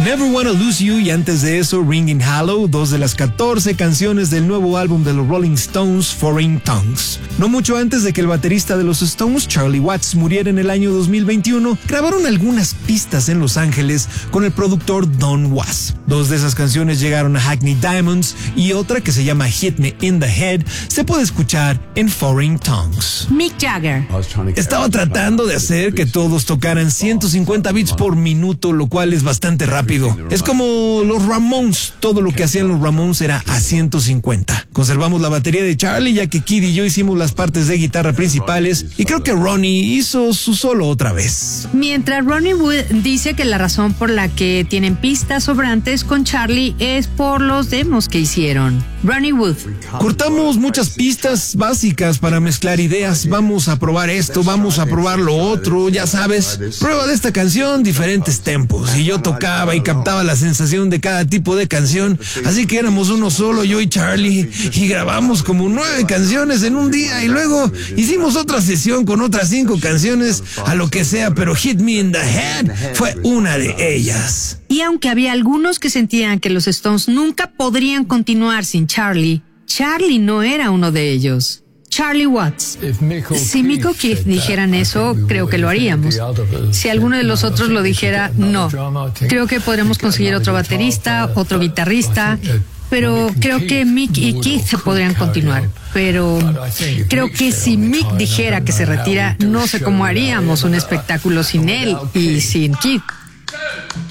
Never Wanna Lose You y antes de eso Ringing Hollow, dos de las 14 canciones del nuevo álbum de los Rolling Stones, Foreign Tongues. No mucho antes de que el baterista de los Stones, Charlie Watts, muriera en el año 2021, grabaron algunas pistas en Los Ángeles con el productor Don Was. Dos de esas canciones llegaron a Hackney Diamonds y otra, que se llama Hit Me in the Head, se puede escuchar en Foreign Tongues. Mick Jagger. Estaba tratando de hacer que todos tocaran 150 beats por minuto, lo cual es bastante rápido. Es como los Ramones, todo lo que hacían los Ramones era a 150. Conservamos la batería de Charlie, ya que Kid y yo hicimos las partes de guitarra principales, y creo que Ronnie hizo su solo otra vez. Mientras Ronnie Wood dice que la razón por la que tienen pistas sobrantes con Charlie es por los demos que hicieron. Ronnie Wood. Cortamos muchas pistas básicas para mezclar ideas. Vamos a probar esto, vamos a probar lo otro, ya sabes. Prueba de esta canción, diferentes tempos. Y yo tocaba y captaba la sensación de cada tipo de canción. Así que éramos uno solo, yo y Charlie. Y grabamos como 9 canciones en un día. Y luego hicimos otra sesión con otras 5 canciones, a lo que sea. Pero Hit Me in the Head fue una de ellas. Y aunque había algunos que sentían que los Stones nunca podrían continuar sin Charlie, Charlie no era uno de ellos. Charlie Watts. Si Mick o Keith dijeran eso, creo que lo haríamos. Si alguno de los otros lo dijera, no. Creo que podremos conseguir otro baterista, otro guitarrista, pero creo que Mick y Keith podrían continuar. Pero creo que si Mick dijera que se retira, no sé cómo haríamos un espectáculo sin él y sin Keith.